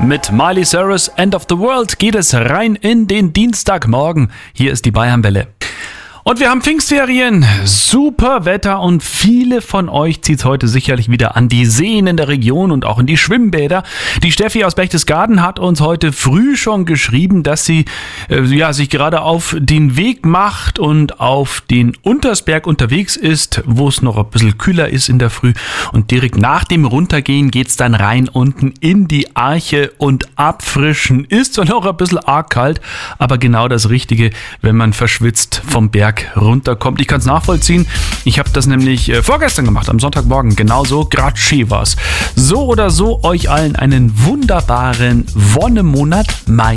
Mit Miley Cyrus, End of the World, geht es rein in den Dienstagmorgen. Hier ist die Bayernwelle. Und wir haben Pfingstferien, super Wetter und viele von euch zieht es heute sicherlich wieder an die Seen in der Region und auch in die Schwimmbäder. Die Steffi aus Berchtesgaden hat uns heute früh schon geschrieben, dass sie sich gerade auf den Weg macht und auf den Untersberg unterwegs ist, wo es noch ein bisschen kühler ist in der Früh. Und direkt nach dem Runtergehen geht es dann rein unten in die Arche und abfrischen. Ist zwar noch ein bisschen arg kalt, aber genau das Richtige, wenn man verschwitzt vom Berg runterkommt. Ich kann es nachvollziehen. Ich habe das nämlich vorgestern gemacht, am Sonntagmorgen. Genauso, grad schön war's. So oder so, euch allen einen wunderbaren Wonnemonat Mai.